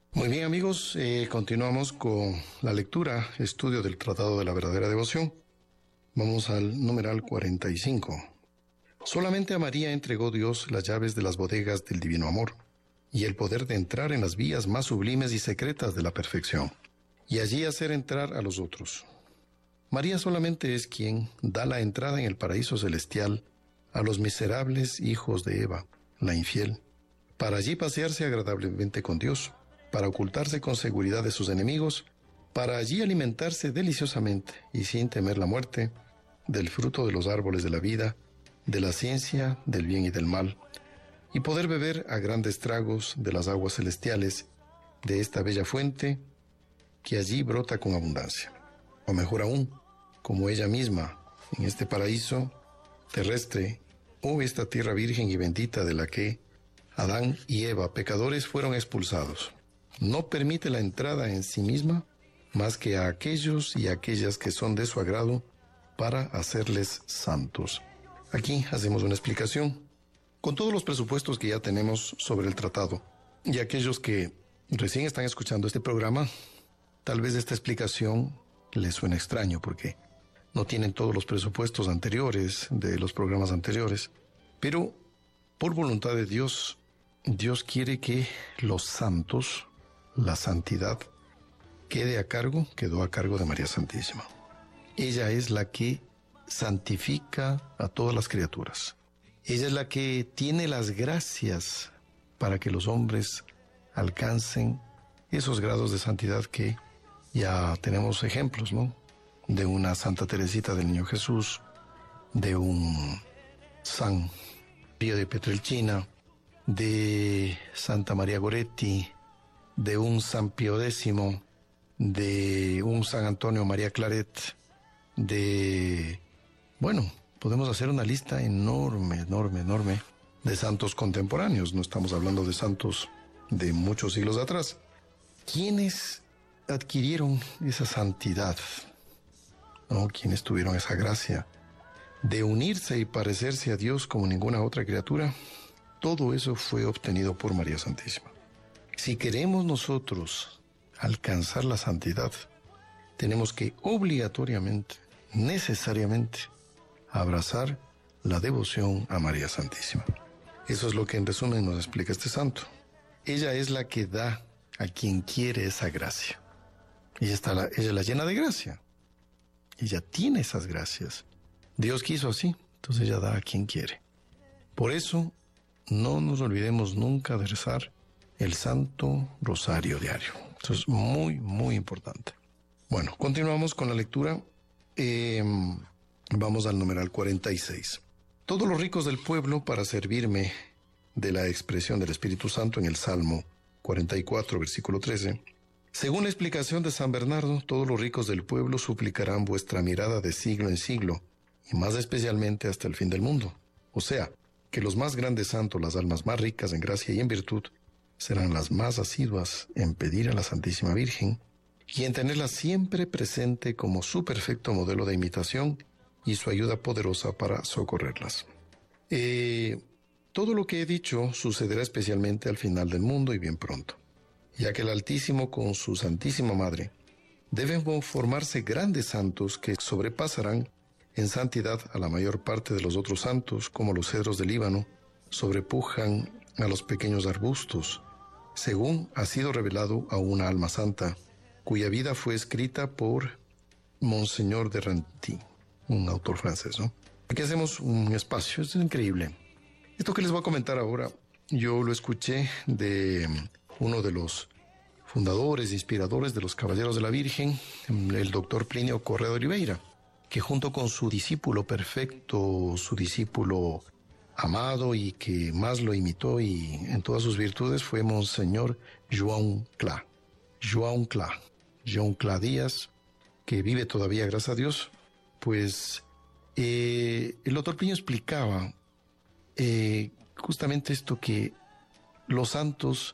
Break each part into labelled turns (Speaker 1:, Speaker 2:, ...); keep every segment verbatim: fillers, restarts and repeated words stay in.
Speaker 1: Muy bien, amigos, eh, continuamos con la lectura, estudio del Tratado de la Verdadera Devoción. Vamos al numeral cuarenta y cinco. Solamente a María entregó Dios las llaves de las bodegas del divino amor y el poder de entrar en las vías más sublimes y secretas de la perfección, y allí hacer entrar a los otros. María solamente es quien da la entrada en el paraíso celestial a los miserables hijos de Eva, la infiel, para allí pasearse agradablemente con Dios, para ocultarse con seguridad de sus enemigos, para allí alimentarse deliciosamente y sin temer la muerte, del fruto de los árboles de la vida, de la ciencia, del bien y del mal, y poder beber a grandes tragos de las aguas celestiales, de esta bella fuente que allí brota con abundancia. O mejor aún, como ella misma, en este paraíso terrestre, o esta tierra virgen y bendita de la que Adán y Eva, pecadores, fueron expulsados. No permite la entrada en sí misma más que a aquellos y aquellas que son de su agrado para hacerles santos. Aquí hacemos una explicación. Con todos los presupuestos que ya tenemos sobre el tratado y aquellos que recién están escuchando este programa, tal vez esta explicación les suene extraño porque no tienen todos los presupuestos anteriores de los programas anteriores, pero por voluntad de Dios, Dios quiere que los santos, la santidad, quede a cargo, quedó a cargo de María Santísima. Ella es la que santifica a todas las criaturas. Ella es la que tiene las gracias para que los hombres alcancen esos grados de santidad que ya tenemos ejemplos, ¿no? De una Santa Teresita del Niño Jesús, de un San Pío de Pietrelcina, de Santa María Goretti, de un San Pío X, de un San Antonio María Claret, de... Bueno, podemos hacer una lista enorme, enorme, enorme de santos contemporáneos. No estamos hablando de santos de muchos siglos atrás. ¿Quiénes adquirieron esa santidad? ¿No? ¿Quiénes tuvieron esa gracia de unirse y parecerse a Dios como ninguna otra criatura? Todo eso fue obtenido por María Santísima. Si queremos nosotros alcanzar la santidad, tenemos que obligatoriamente, necesariamente, abrazar la devoción a María Santísima. Eso es lo que en resumen nos explica este santo. Ella es la que da a quien quiere esa gracia. Ella, está la, ella la llena de gracia. Ella tiene esas gracias. Dios quiso así, entonces ella da a quien quiere. Por eso, no nos olvidemos nunca de rezar el Santo Rosario diario. Eso es muy, muy importante. Bueno, continuamos con la lectura. Eh, vamos al numeral cuarenta y seis. Todos los ricos del pueblo, para servirme de la expresión del Espíritu Santo en el Salmo cuarenta y cuatro, versículo trece. Según la explicación de San Bernardo, todos los ricos del pueblo suplicarán vuestra mirada de siglo en siglo, y más especialmente hasta el fin del mundo. O sea, que los más grandes santos, las almas más ricas en gracia y en virtud, serán las más asiduas en pedir a la Santísima Virgen y en tenerla siempre presente como su perfecto modelo de imitación y su ayuda poderosa para socorrerlas. Eh, todo lo que he dicho sucederá especialmente al final del mundo y bien pronto, ya que el Altísimo con su Santísima Madre deben formarse grandes santos que sobrepasarán en santidad a la mayor parte de los otros santos, como los cedros del Líbano sobrepujan a los pequeños arbustos, según ha sido revelado a una alma santa, cuya vida fue escrita por Monseñor de Renty, un autor francés, ¿no? Aquí hacemos un espacio, es increíble. Esto que les voy a comentar ahora, yo lo escuché de uno de los fundadores, inspiradores de los Caballeros de la Virgen, el doctor Plinio Correa de Oliveira, que junto con su discípulo perfecto, su discípulo amado y que más lo imitó y en todas sus virtudes fue Monseñor João Clá. João Clá, João Clá Díaz, que vive todavía, gracias a Dios. Pues eh, el doctor Plinio explicaba eh, justamente esto, que los santos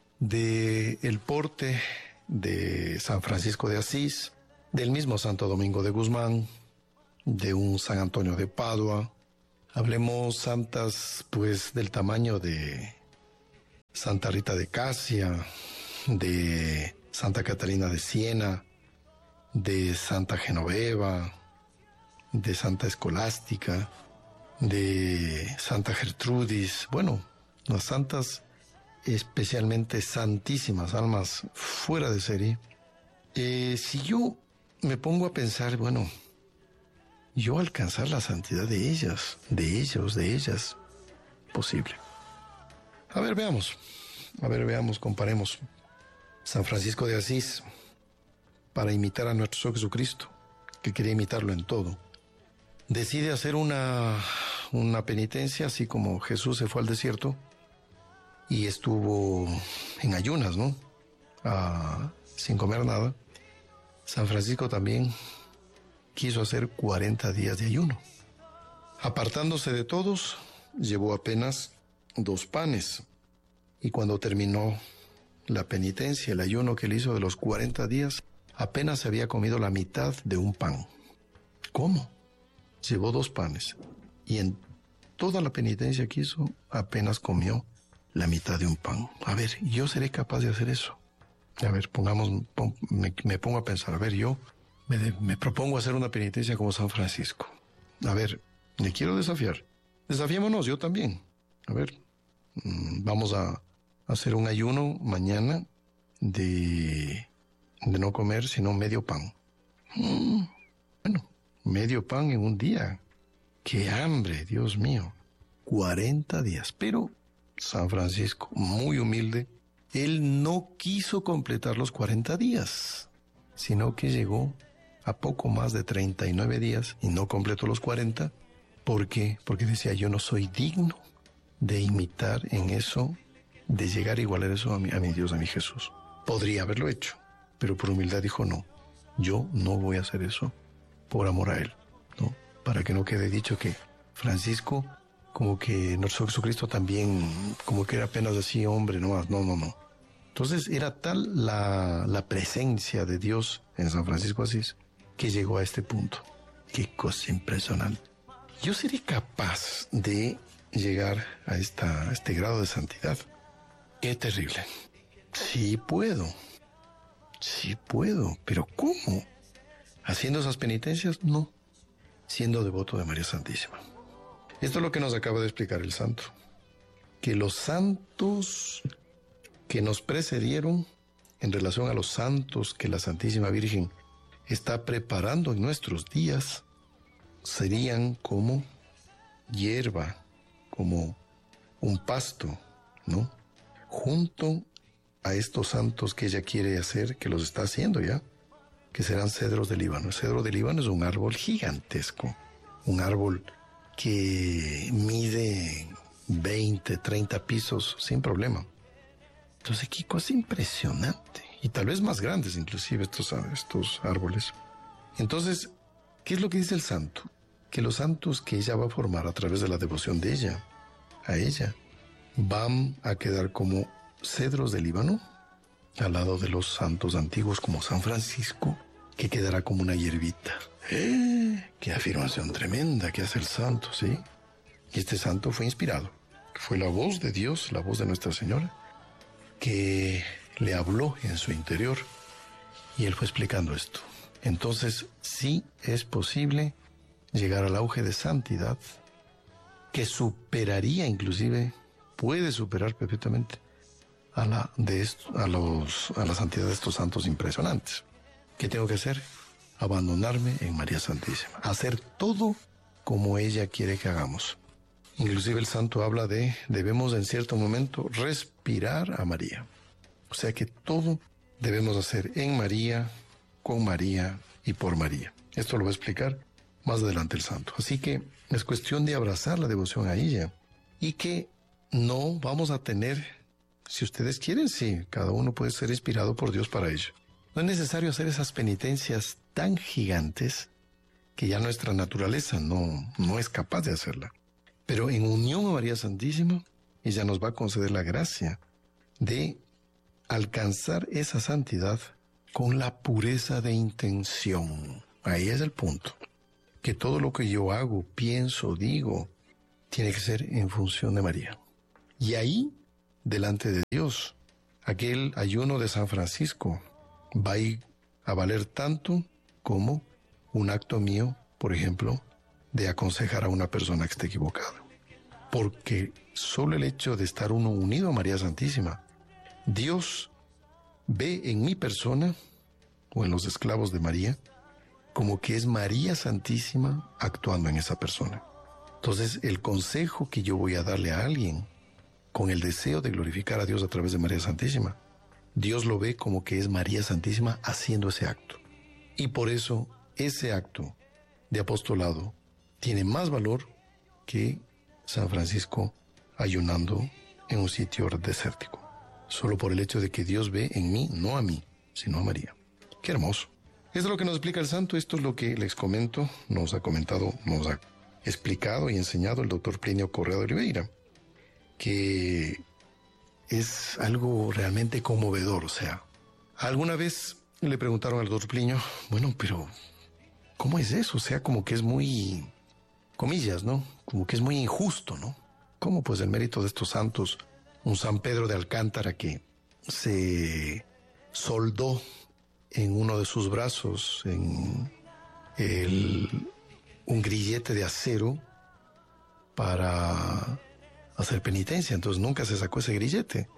Speaker 1: del porte de San Francisco de Asís, del mismo Santo Domingo de Guzmán, de un San Antonio de Padua, hablemos santas pues del tamaño de Santa Rita de Casia, de Santa Catalina de Siena, de Santa Genoveva, de Santa Escolástica, de Santa Gertrudis, bueno, las santas, especialmente santísimas, almas fuera de serie. Eh, si yo me pongo a pensar, bueno, yo alcanzar la santidad de ellas, de ellos, de ellas, posible. A ver, veamos, a ver, veamos, comparemos. San Francisco de Asís, para imitar a nuestro Señor Jesucristo, que quería imitarlo en todo, decide hacer una, una penitencia, así como Jesús se fue al desierto y estuvo en ayunas, ¿no? Ah, sin comer nada. San Francisco también quiso hacer cuarenta días de ayuno. Apartándose de todos, llevó apenas dos panes. Y cuando terminó la penitencia, el ayuno que él hizo de los cuarenta días, apenas se había comido la mitad de un pan. ¿Cómo? Llevó dos panes y en toda la penitencia que hizo, apenas comió la mitad de un pan. A ver, ¿yo seré capaz de hacer eso? A ver, pongamos, pon, me, me pongo a pensar, a ver, yo me, de, me propongo hacer una penitencia como San Francisco. A ver, le quiero desafiar. Desafiémonos, yo también. A ver, vamos a hacer un ayuno mañana de, de no comer sino medio pan. Mm, bueno, medio pan en un día. ¡Qué hambre, Dios mío! cuarenta días. Pero San Francisco, muy humilde, él no quiso completar los cuarenta días, sino que llegó a poco más de treinta y nueve días y no completó los cuarenta. ¿Por qué? Porque decía, yo no soy digno de imitar en eso, de llegar a igualar eso a mi, a mi Dios, a mi Jesús. Podría haberlo hecho, pero por humildad dijo, no, yo no voy a hacer eso por amor a Él, ¿no? Para que no quede dicho que Francisco, como que nuestro Jesucristo también, como que era apenas así, hombre, no, no, no, no. Entonces era tal la, la presencia de Dios en San Francisco de Asís que llegó a este punto. Qué cosa impresionante. Yo seré capaz de llegar a, esta, a este grado de santidad. Qué terrible. Sí puedo, sí puedo, pero ¿cómo? ¿Haciendo esas penitencias? No. Siendo devoto de María Santísima. Esto es lo que nos acaba de explicar el santo. Que los santos que nos precedieron en relación a los santos que la Santísima Virgen está preparando en nuestros días serían como hierba, como un pasto, ¿no? Junto a estos santos que ella quiere hacer, que los está haciendo ya, que serán cedros del Líbano. El cedro del Líbano es un árbol gigantesco, un árbol que mide veinte, treinta pisos sin problema. Entonces, qué cosa impresionante. Y tal vez más grandes inclusive estos, estos árboles. Entonces, ¿qué es lo que dice el santo? Que los santos que ella va a formar a través de la devoción de ella, a ella, van a quedar como cedros del Líbano, al lado de los santos antiguos como San Francisco, que quedará como una hierbita. ¡Eh! ¡Qué afirmación tremenda que hace el santo!, ¿sí? Y este santo fue inspirado. Fue la voz de Dios, la voz de Nuestra Señora, que le habló en su interior y él fue explicando esto. Entonces, sí es posible llegar al auge de santidad que superaría inclusive, puede superar perfectamente a la, de esto, a, los, a la santidad de estos santos impresionantes. ¿Qué tengo que hacer? Abandonarme en María Santísima. Hacer todo como ella quiere que hagamos. Inclusive el santo habla de, debemos en cierto momento respirar a María. O sea que todo debemos hacer en María, con María y por María. Esto lo va a explicar más adelante el santo. Así que es cuestión de abrazar la devoción a ella y que no vamos a tener, si ustedes quieren, sí, cada uno puede ser inspirado por Dios para ello. No es necesario hacer esas penitencias tan gigantes que ya nuestra naturaleza no, no es capaz de hacerla. Pero en unión a María Santísima, ella nos va a conceder la gracia de alcanzar esa santidad con la pureza de intención. Ahí es el punto. Que todo lo que yo hago, pienso, digo, tiene que ser en función de María. Y ahí, delante de Dios, aquel ayuno de San Francisco va a valer tanto como un acto mío, por ejemplo, de aconsejar a una persona que esté equivocada. Porque solo el hecho de estar uno unido a María Santísima, Dios ve en mi persona o en los esclavos de María como que es María Santísima actuando en esa persona. Entonces, el consejo que yo voy a darle a alguien con el deseo de glorificar a Dios a través de María Santísima, Dios lo ve como que es María Santísima haciendo ese acto. Y por eso ese acto de apostolado tiene más valor que San Francisco ayunando en un sitio desértico. Solo por el hecho de que Dios ve en mí, no a mí, sino a María. ¡Qué hermoso! Esto es lo que nos explica el santo, esto es lo que les comento, nos ha comentado, nos ha explicado y enseñado el doctor Plinio Correa de Oliveira, que es algo realmente conmovedor. O sea, alguna vez le preguntaron al doctor Plinio, bueno, pero ¿cómo es eso? O sea, como que es muy, comillas, ¿no? Como que es muy injusto, ¿no? ¿Cómo pues el mérito de estos santos, un San Pedro de Alcántara que se soldó en uno de sus brazos en el, un grillete de acero para hacer penitencia, entonces nunca se sacó ese grillete,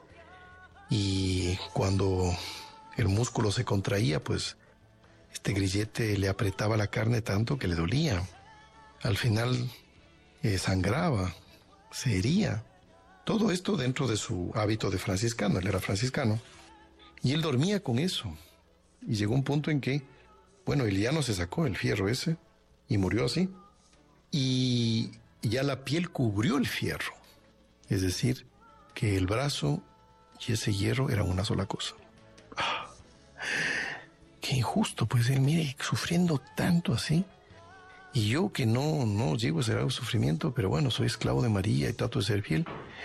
Speaker 1: y cuando el músculo se contraía, pues este grillete le apretaba la carne tanto que le dolía, al final eh, sangraba, se hería, todo esto dentro de su hábito de franciscano. Él era franciscano y él dormía con eso, y llegó un punto en que, bueno, él ya no se sacó el fierro ese y murió así, y ya la piel cubrió el fierro. Es decir, que el brazo y ese hierro eran una sola cosa. ¡Ah! ¡Qué injusto! Pues él, mire, sufriendo tanto así. Y yo que no, no llego a ese grado de sufrimiento, pero bueno, soy esclavo de María y trato de ser fiel.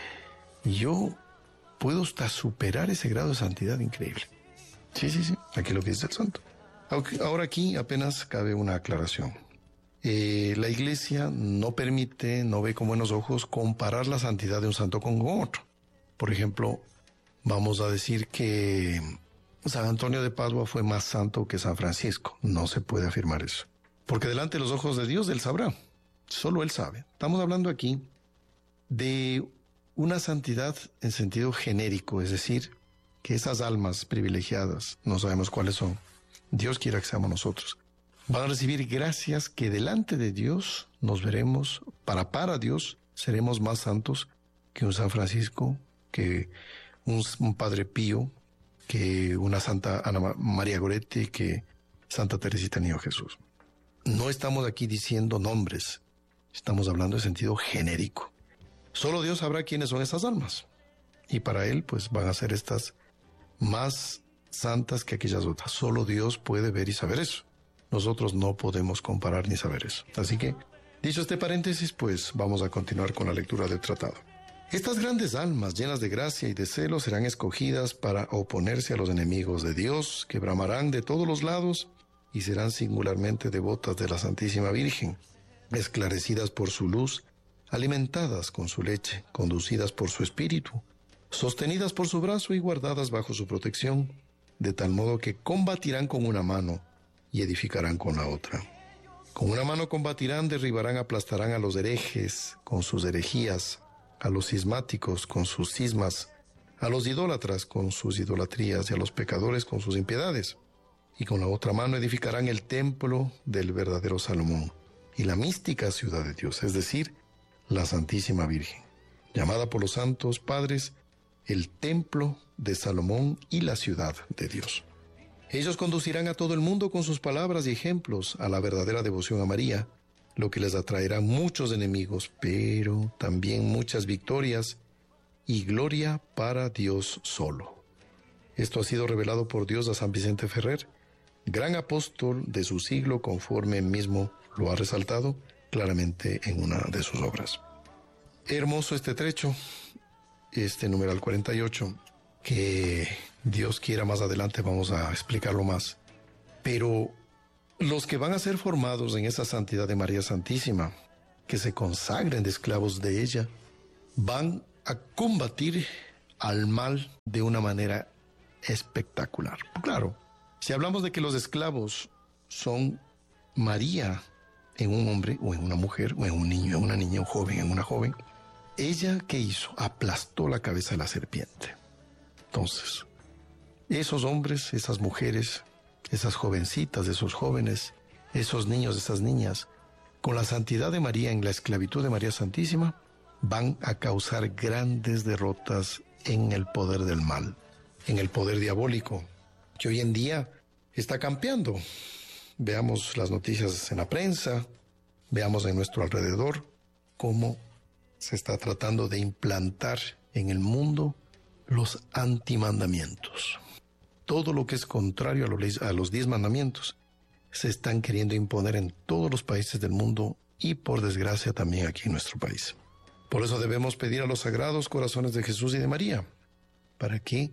Speaker 1: Y yo puedo hasta superar ese grado de santidad increíble. Sí, sí, sí. Aquí lo que dice el santo. Ahora aquí apenas cabe una aclaración. Eh, la Iglesia no permite, no ve con buenos ojos comparar la santidad de un santo con otro. Por ejemplo, vamos a decir que San Antonio de Padua fue más santo que San Francisco. No se puede afirmar eso. Porque delante de los ojos de Dios, Él sabrá. Solo Él sabe. Estamos hablando aquí de una santidad en sentido genérico, es decir, que esas almas privilegiadas, no sabemos cuáles son, Dios quiera que seamos nosotros, van a recibir gracias que delante de Dios nos veremos, para para Dios seremos más santos que un San Francisco, que un, un Padre Pío, que una Santa Ana María Goretti, que Santa Teresita Niño Jesús. No estamos aquí diciendo nombres, estamos hablando de sentido genérico. Solo Dios sabrá quiénes son esas almas, y para Él pues van a ser estas más santas que aquellas otras. Solo Dios puede ver y saber eso. Nosotros no podemos comparar ni saber eso. Así que, dicho este paréntesis, pues vamos a continuar con la lectura del tratado. Estas grandes almas llenas de gracia y de celo serán escogidas para oponerse a los enemigos de Dios, que bramarán de todos los lados y serán singularmente devotas de la Santísima Virgen, esclarecidas por su luz, alimentadas con su leche, conducidas por su espíritu, sostenidas por su brazo y guardadas bajo su protección, de tal modo que combatirán con una mano y edificarán con la otra. Con una mano combatirán, derribarán, aplastarán a los herejes con sus herejías, a los cismáticos con sus cismas, a los idólatras con sus idolatrías y a los pecadores con sus impiedades. Y con la otra mano edificarán el templo del verdadero Salomón y la mística ciudad de Dios, es decir, la Santísima Virgen, llamada por los santos padres el templo de Salomón y la ciudad de Dios. Ellos conducirán a todo el mundo con sus palabras y ejemplos a la verdadera devoción a María, lo que les atraerá muchos enemigos, pero también muchas victorias y gloria para Dios solo. Esto ha sido revelado por Dios a San Vicente Ferrer, gran apóstol de su siglo, conforme mismo lo ha resaltado claramente en una de sus obras. Hermoso este trecho, este numeral cuarenta y ocho, que Dios quiera más adelante vamos a explicarlo más. Pero los que van a ser formados en esa santidad de María Santísima, que se consagren de esclavos de ella, van a combatir al mal de una manera espectacular. Claro, si hablamos de que los esclavos son María en un hombre o en una mujer o en un niño, en una niña, un joven, en una joven, ella, ¿qué hizo? Aplastó la cabeza de la serpiente. Entonces, esos hombres, esas mujeres, esas jovencitas, esos jóvenes, esos niños, esas niñas, con la santidad de María en la esclavitud de María Santísima, van a causar grandes derrotas en el poder del mal, en el poder diabólico, que hoy en día está campeando. Veamos las noticias en la prensa, veamos en nuestro alrededor cómo se está tratando de implantar en el mundo los antimandamientos. Todo lo que es contrario a los, a los diez mandamientos se están queriendo imponer en todos los países del mundo y por desgracia también aquí en nuestro país. Por eso debemos pedir a los sagrados corazones de Jesús y de María, para que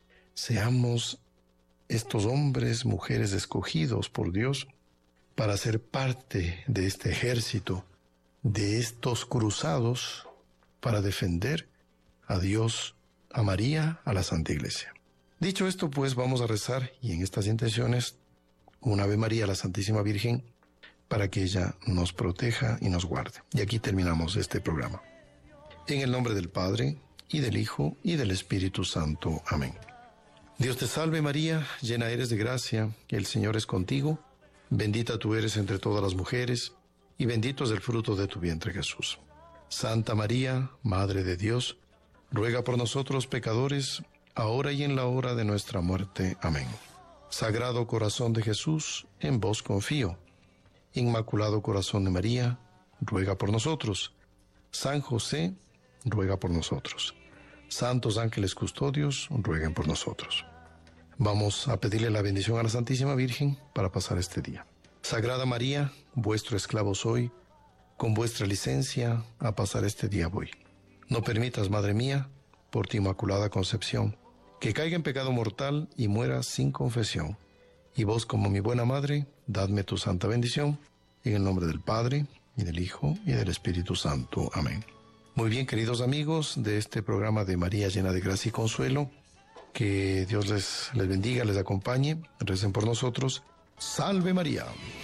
Speaker 1: seamos estos hombres, mujeres escogidos por Dios para ser parte de este ejército, de estos cruzados para defender a Dios, a María, a la Santa Iglesia. Dicho esto, pues vamos a rezar y en estas intenciones un Ave María a la Santísima Virgen para que ella nos proteja y nos guarde. Y aquí terminamos este programa. En el nombre del Padre, y del Hijo, y del Espíritu Santo. Amén. Dios te salve María, llena eres de gracia, el Señor es contigo, bendita tú eres entre todas las mujeres, y bendito es el fruto de tu vientre Jesús. Santa María, Madre de Dios, ruega por nosotros pecadores, ahora y en la hora de nuestra muerte. Amén. Sagrado Corazón de Jesús, en vos confío. Inmaculado Corazón de María, ruega por nosotros. San José, ruega por nosotros. Santos ángeles custodios, rueguen por nosotros. Vamos a pedirle la bendición a la Santísima Virgen para pasar este día. Sagrada María, vuestro esclavo soy, con vuestra licencia a pasar este día voy. No permitas, Madre mía, por tu inmaculada concepción, que caiga en pecado mortal y muera sin confesión. Y vos, como mi buena Madre, dadme tu santa bendición, en el nombre del Padre, y del Hijo, y del Espíritu Santo. Amén. Muy bien, queridos amigos de este programa de María llena de gracia y consuelo, que Dios les, les bendiga, les acompañe, recen por nosotros. ¡Salve María!